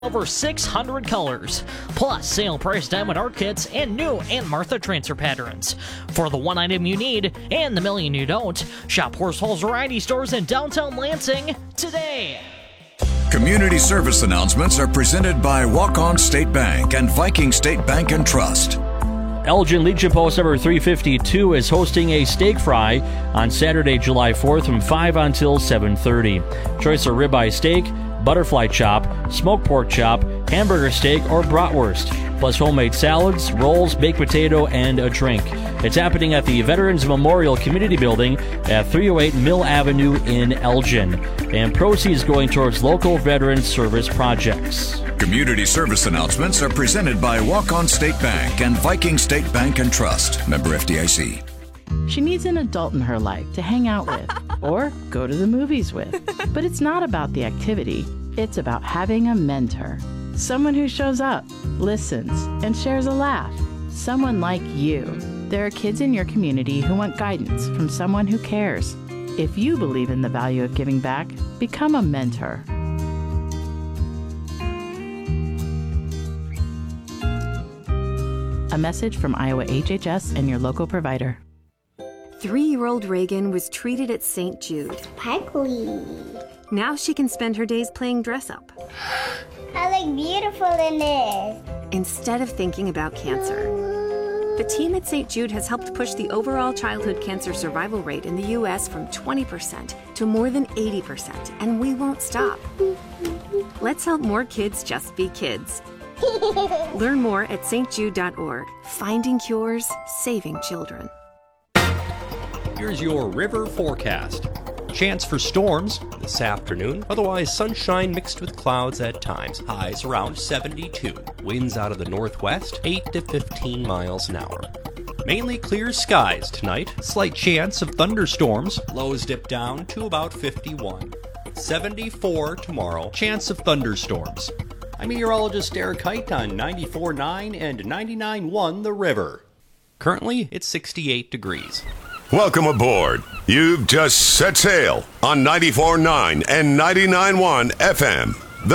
Over 600 colors, plus sale price diamond art kits and new Aunt Martha transfer patterns. For the one item you need and the million you don't, shop Horsfall's Variety Stores in downtown Lansing today. Community service announcements are presented by Walk-On State Bank and Viking State Bank and Trust. Elgin Legion Post number 352 is hosting a steak fry on Saturday, July 4th from 5 until 7:30. Choice of ribeye steak, butterfly chop, smoked pork chop, hamburger steak, or bratwurst, plus homemade salads, rolls, baked potato, and a drink. It's happening at the Veterans Memorial Community Building at 308 Mill Avenue in Elgin, and proceeds going towards local veterans service projects. Community service announcements are presented by Walk-On State Bank and Viking State Bank and Trust. Member FDIC. She needs an adult in her life to hang out with or go to the movies with. But it's not about the activity. It's about having a mentor. Someone who shows up, listens, and shares a laugh. Someone like you. There are kids in your community who want guidance from someone who cares. If you believe in the value of giving back, become a mentor. A message from Iowa HHS and your local provider. 3-year-old Reagan was treated at St. Jude. Sparkly. Now she can spend her days playing dress-up. I look beautiful in this. Instead of thinking about cancer. The team at St. Jude has helped push the overall childhood cancer survival rate in the U.S. from 20% to more than 80%, and we won't stop. Let's help more kids just be kids. Learn more at stjude.org. Finding cures, saving children. Here's your river forecast. Chance for storms this afternoon, otherwise sunshine mixed with clouds at times. Highs around 72. Winds out of the northwest, 8 to 15 miles an hour. Mainly clear skies tonight. Slight chance of thunderstorms. Lows dip down to about 51. 74 tomorrow. Chance of thunderstorms. I'm meteorologist Eric Height on 94.9 and 99.1 The River. Currently, it's 68 degrees. Welcome aboard. You've just set sail on 94.9 and 99.1 FM.